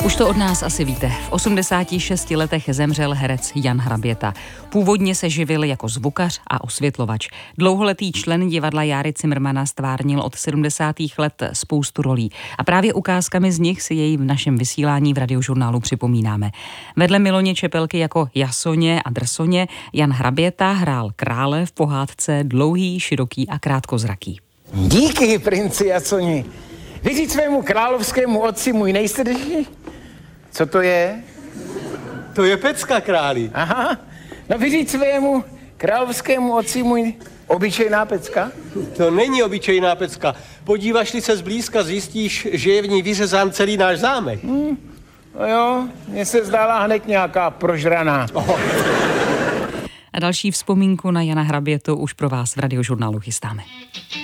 Už to od nás asi víte. V 86 letech zemřel herec Jan Hraběta. Původně se živil jako zvukař a osvětlovač. Dlouholetý člen divadla Járy Cimrmana stvárnil od 70. let spoustu rolí. A právě ukázkami z nich si jej v našem vysílání v Radiožurnálu připomínáme. Vedle Miloně Čepelky jako Jasoně a Drsoně Jan Hraběta hrál krále v pohádce Dlouhý, široký a krátkozraký. Díky, princi Jasoni. Vyříct svému královskému otci můj nejsrdečnější. Co to je? To je pecka, králi. Aha, no vyříct svému královskému otci můj obyčejná pecka? To není obyčejná pecka. Podíváš-li se zblízka, zjistíš, že je v ní vyřezán celý náš zámek. No jo, mně se zdála hned nějaká prožraná. A další vzpomínku na Jana Hrabětu už pro vás v Radiožurnálu chystáme.